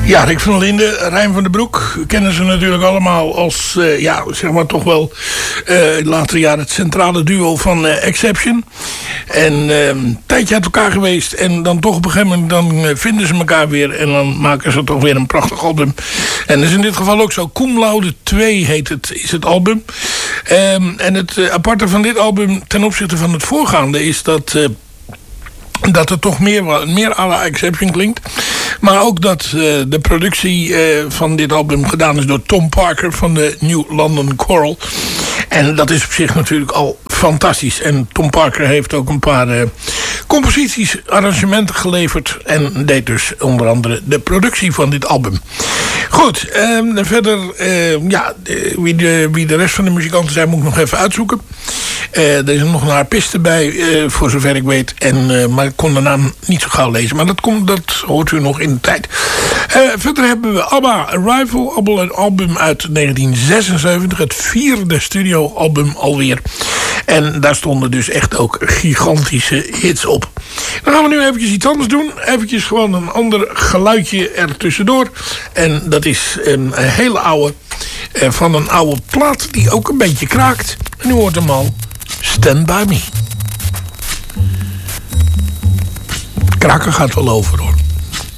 Ja, Rick van der Linden, Rijn van den Broek kennen ze natuurlijk allemaal als, zeg maar toch wel in latere jaren het centrale duo van Exception. En een tijdje uit elkaar geweest en dan toch op een gegeven moment dan vinden ze elkaar weer en dan maken ze toch weer een prachtig album. En dat is in dit geval ook zo. Cum Laude 2 is het album. En het aparte van dit album ten opzichte van het voorgaande is dat het toch meer à la Exception klinkt. Maar ook dat de productie van dit album gedaan is door Tom Parker van de New London Choral. En dat is op zich natuurlijk al fantastisch. En Tom Parker heeft ook een paar composities, arrangementen geleverd. En deed dus onder andere de productie van dit album. Goed, verder, wie de rest van de muzikanten zijn moet ik nog even uitzoeken. Er is nog een harpiste bij, voor zover ik weet. Maar ik kon de naam niet zo gauw lezen. Maar dat hoort u nog in de tijd. Verder hebben we ABBA Arrival, een album uit 1976. Het 4e studioalbum alweer. En daar stonden dus echt ook gigantische hits op. Dan gaan we nu eventjes iets anders doen. Eventjes gewoon een ander geluidje ertussendoor. En dat is een hele oude, van een oude plaat die ook een beetje kraakt. En u hoort hem al. Stand By Me. Kraken gaat wel over, hoor.